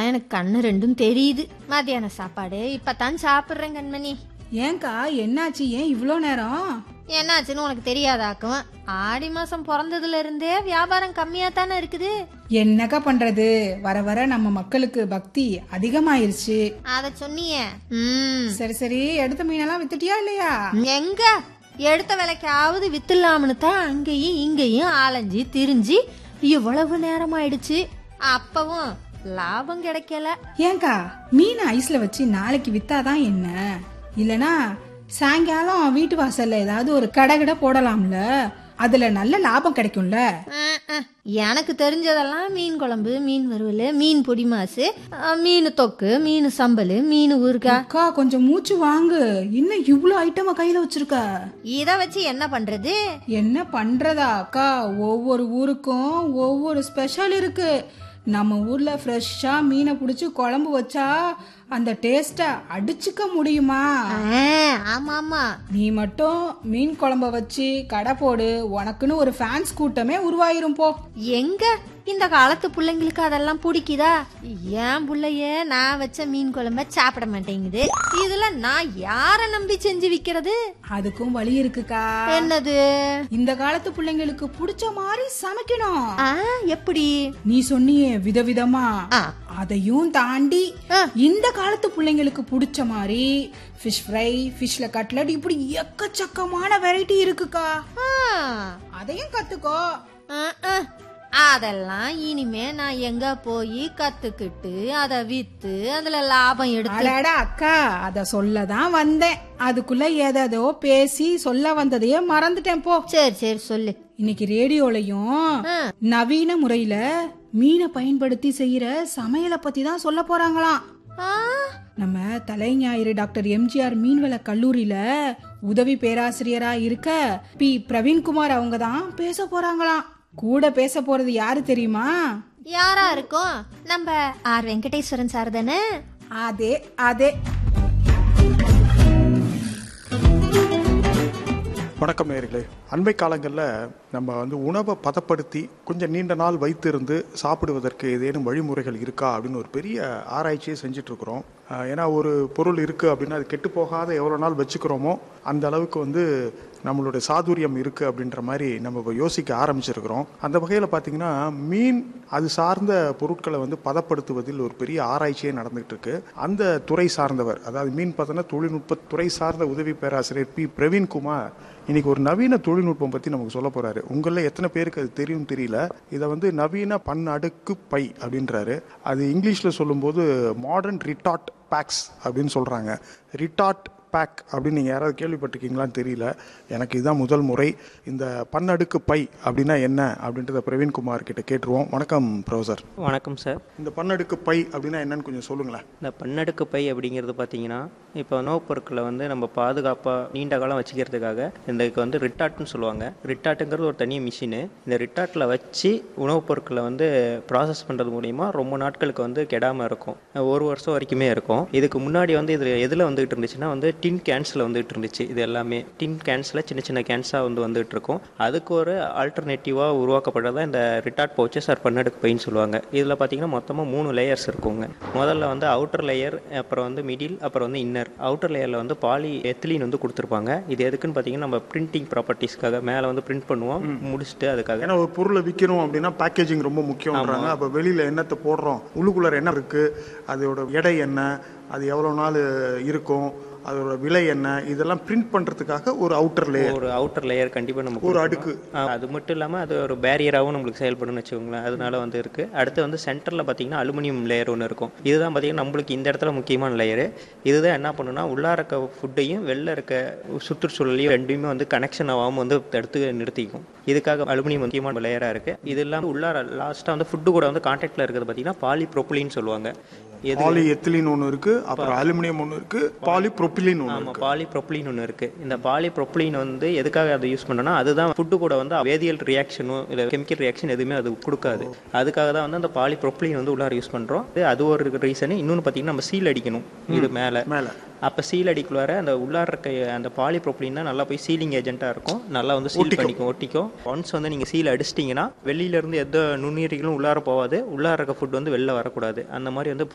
இப்பதான் எனக்கு கண்ணு ரெண்டும் தெரியுது. மத்தியான சாப்பாடு இப்பதான் சாப்பிடுறேன் கண்மணி. ஏங்கா என்னாச்சு? ஏன் இவ்வளோ நேரம்? என்னாச்சுன்னு உனக்கு தெரியாதாக்கும். ஆடி மாசம் பிறந்ததுல இருந்தே வியாபாரம் கம்மியா தானே இருக்குது. என்னக்கா பண்றது, வர வர நம்ம மக்களுக்கு பக்தி அதிகமாயிருச்சு. அத சொன்னியே. சரி சரி, எடுத்த மீனெல்லாம் வித்துட்டியா இல்லையா? எங்க எடுத்த விலைக்காவது வித்துலாம்னு தான் அங்கேயும் இங்கேயும் ஆலஞ்சி திரிஞ்சு இவ்வளவு நேரம் ஆயிடுச்சு. அப்பவும் லாபம் கிடைக்கல. ஏங்கா மீன் ஐஸ்ல வச்சு நாளைக்கு வித்தாதான் என்ன? இல்லனா சாயங்காலம் வீட்டு வாசல்ல ஏதாவது ஒரு கடை போடலாம்ல, அதுல நல்ல லாபம் கிடைக்கும்ல. எனக்கு தெரிஞ்சதெல்லாம் மீன் குழம்பு, மீன் வறுவல், மீன் பொடி மாசு, மீன் தொக்கு, மீன் சம்பல், மீன் ஊறுகாய். அக்கா கொஞ்சம் மூச்சு வாங்கு, இன்னும் இவ்வளவு ஐட்டமா கையில வச்சிருக்க. இத வச்சு என்ன பண்றது? என்ன பண்றதா அக்கா, ஒவ்வொரு ஊருக்கும் ஒவ்வொரு ஸ்பெஷல் இருக்கு. நம்ம ஊர்ல ஃப்ரெஷ்ஷா மீனை பிடிச்சி குழம்பு வச்சா அந்த டேஸ்ட அடிச்சுக்க முடியுமா? ஆமா ஆமா, நீ மட்டும் மீன் குழம்ப வச்சு கடை போடு, உனக்குன்னு ஒரு ஃபேன்ஸ் கூட்டமே உருவாயிரும் போ. எங்க இந்த காலத்து பிள்ளைங்களுக்கு அதெல்லாம் பிடிக்குதா? ஏன் பிள்ளைய நான் வச்ச மீன் குழம்ப சாப்பிட மாட்டேங்குது. இதுல நான் யார நம்பி செஞ்சு விக்கிறது? அதுக்கும் வழி இருக்குக்கா. என்னது? இந்த காலத்து பிள்ளைங்களுக்கு பிடிச்ச மாதிரி சமைக்கணும். எப்படி? நீ சொன்னியே விதவிதமா, அதையும் தாண்டி இந்த காலத்து பிள்ளைங்களுக்கு பிடிச்ச மாதிரி ஃபிஷ் ஃப்ரை, ஃபிஷ்ல கட்லட், இப்படி எக்கச்சக்கமான வெரைட்டி இருக்குக்கா. அதையும் கத்துக்கோ. அதெல்லாம் இனிமே நான் எங்க போய் கத்துக்கிட்டு அத வித்து அதுல லாபம் எடுத்து? அக்கா அத சொல்லதான் வந்தேன், அதுக்குள்ள ஏதோ பேசி சொல்ல வந்ததையே மறந்துட்டேன் போ. சரி சரி சொல்லு. இன்னைக்கு ரேடியோலயும் நவீன முறையில மீனை பயன்படுத்தி செய்யற சமையலை பத்தி தான் சொல்ல போறாங்களாம். நம்ம தலைஞாயிறு டாக்டர் எம்ஜிஆர் மீன்வள கல்லூரியில உதவி பேராசிரியரா இருக்க பி பிரவீன்குமார் அவங்க தான் பேச போறாங்களாம். கூட பேச போறது யாரு தெரியுமா? யாரா இருக்கும்? நம்ம ஆர் வெங்கடேஸ்வரன் சார் தானே? அதே அதே. வணக்கம் நேயர்களே. அண்மை காலங்களில் நம்ம உணவை பதப்படுத்தி கொஞ்சம் நீண்ட நாள் வைத்திருந்து சாப்பிடுவதற்கு ஏதேனும் வழிமுறைகள் இருக்கா அப்படின்னு ஒரு பெரிய ஆராய்ச்சியை செஞ்சிட்ருக்குறோம். ஏன்னா ஒரு பொருள் இருக்குது அப்படின்னா அது கெட்டு போகாத எவ்வளோ நாள் வச்சுக்கிறோமோ அந்த அளவுக்கு நம்மளுடைய சாதுரியம் இருக்குது அப்படின்ற மாதிரி நம்ம இப்போ யோசிக்க ஆரம்பிச்சிருக்கிறோம். அந்த வகையில் பார்த்திங்கன்னா மீன் அது சார்ந்த பொருட்களை பதப்படுத்துவதில் ஒரு பெரிய ஆராய்ச்சியே நடந்துகிட்டு இருக்கு. அந்த துறை சார்ந்தவர், அதாவது மீன் பதன தொழில்நுட்ப துறை சார்ந்த உதவி பேராசிரியர் பி பிரவீன்குமார் இன்னைக்கு ஒரு நவீன தொழில்நுட்பம் பற்றி நமக்கு சொல்ல போறாரு. உங்களில் எத்தனை பேருக்கு அது தெரியும் தெரியல. இதை நவீன பன்னடுக்கு பை அப்படின்றாரு. அது இங்கிலீஷில் சொல்லும்போது மாடர்ன் ரிட்டார்ட் பேக்ஸ் அப்படின்னு சொல்கிறாங்க. ரிட்டார்ட் பேக் அப்படின்னு நீங்கள் யாராவது கேள்விப்பட்டிருக்கீங்களான்னு தெரியல. எனக்கு இதுதான் முதல் முறை. இந்த பன்னடுக்கு பை அப்படின்னா என்ன அப்படின்றத பிரவீன்குமார் கிட்ட கேட்டுருவோம். வணக்கம் ப்ரொஃபசர். வணக்கம் சார். இந்த பன்னடுக்கு பை அப்படின்னா என்னன்னு கொஞ்சம் சொல்லுங்களேன். இந்த பன்னடுக்கு பை அப்படிங்கிறது பார்த்தீங்கன்னா, இப்போ உணவுப் பொருட்களை நம்ம பாதுகாப்பாக நீண்ட காலம் வச்சுக்கிறதுக்காக இதுக்கு ரிட்டார்ட்னு சொல்லுவாங்க. ரிட்டார்ட்டுங்கிறது ஒரு தனி மிஷினு. இந்த ரிட்டார்ட்டில் வச்சு உணவுப் பொருட்களை ப்ராசஸ் பண்ணுறது மூலிமா ரொம்ப நாட்களுக்கு கெடாமல் இருக்கும். ஒரு வருஷம் வரைக்குமே இருக்கும். இதுக்கு முன்னாடி இது எதில் வந்துகிட்டு இருந்துச்சுன்னா டின் கேன்ஸில் இருந்துச்சு. இது எல்லாமே டின் கேன்ஸில் சின்ன சின்ன கேன்ஸாக வந்துட்டு இருக்கும். அதுக்கு ஒரு ஆல்டர்னேட்டிவாக உருவாக்கப்பட்டதான் இந்த ரிட்டார்ட் பவுச்சஸ் ஆர் பன்னடுக்கு பைன்னு சொல்லுவாங்க. இதில் பார்த்தீங்கன்னா மொத்தமாக 3 லேயர்ஸ் இருக்குங்க. முதல்ல அவுட்டர் லேயர், அப்புறம் மிடில், அப்புறம் இன்னர். அவுட்டர் லேயரில் பாலி எத்திலீன் கொடுத்துருப்பாங்க. இது எதுக்குன்னு பார்த்தீங்கன்னா நம்ம பிரிண்டிங் ப்ராப்பர்ட்டிஸ்க்காக மேலே பிரிண்ட் பண்ணுவோம் முடிச்சுட்டு அதுக்காக. ஏன்னா ஒரு பொருளை விற்கணும் அப்படின்னா பேக்கேஜிங் ரொம்ப முக்கியம்ன்றாங்க. அப்போ வெளியில் என்னத்தை போடுறோம், உள்ளுக்குள்ளார என்ன இருக்குது, அதோட எடை என்ன, அது எவ்வளோ நாள் இருக்கும், அதோட விலை என்ன, இதெல்லாம் பிரிண்ட் பண்றதுக்காக ஒரு அவுட்டர் லேயர் கண்டிப்பா நமக்கு ஒரு அடுக்கு. அது மட்டும் இல்லாம அது ஒரு பேரியராகவும் நம்மளுக்கு செயல்படும் வச்சுக்கோங்களேன். அதனால இருக்கு. அடுத்து சென்டர்ல பாத்தீங்கன்னா அலுமினியம் லேயர் ஒன்று இருக்கும். இதுதான் பாத்தீங்கன்னா நம்மளுக்கு இந்த இடத்துல முக்கியமான லேயர். இதுதான் என்ன பண்ணுன்னா உள்ளார இருக்க ஃபுட்டையும் வெளில இருக்க சுற்றுச்சூழலையும் ரெண்டுமே கனெக்ஷன் ஆகாம தடுத்து நிறுத்திக்கும். இதுக்காக அலுமினியம் முக்கியமான லேயரா இருக்கு. இது இல்லாம உள்ளார லாஸ்டா ஃபுட்டு கூட கான்டாக்ட்ல இருக்கிறது பாத்தீங்கன்னா பாலிப்ரோபிலீன் சொல்லுவாங்க. பாலி எத்திலீன் ஒன்று இருக்கு, அப்புறம் அலுமினியம் ஒன்று இருக்கு, பாலிப்ரோபிலீன் ஒன்று இருக்கு. பாலிப்ரோபிலீன் ஒன்று இருக்கு. இந்த பாலிப்ரோபிலீன் எதுக்காக அதை யூஸ் பண்ணனா, அதுதான் ஃபுட்டு கூட வேதியியல் ரியாக்ஷனோ இல்லை கெமிக்கல் ரியாக்ஷன் எதுவுமே அது கொடுக்காது. அதுக்காக தான் அந்த பாலிப்ரோபிலீன் உள்ளார யூஸ் பண்றோம். அது ஒரு ரீசன். இன்னொன்று பார்த்தீங்கன்னா நம்ம சீல் அடிக்கணும் இது மேலே. அப்போ சீல் அடிக்குள்ளார அந்த உள்ளார இருக்க அந்த பாலிப்ரோபிலீன் தான் நல்லா போய் சீலிங் ஏஜென்ட்டாக இருக்கும். நல்லா சீல் பண்ணிக்கும், ஒட்டிக்கும். ஒன்ஸ் நீங்கள் சீல் அடிச்சிட்டிங்கன்னா வெளியிலேருந்து எந்த நுண்ணுயிரிகளும் உள்ளார போகாது. உள்ளார இருக்க ஃபுட் வெளில வரக்கூடாது. அந்த மாதிரி